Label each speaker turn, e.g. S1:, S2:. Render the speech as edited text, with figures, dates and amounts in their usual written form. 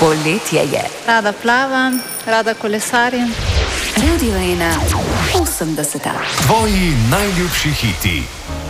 S1: Poletje je.
S2: Rada plavam, rada kolesarim.
S1: Radio 1, 80.
S3: Tvoji najljubši hiti.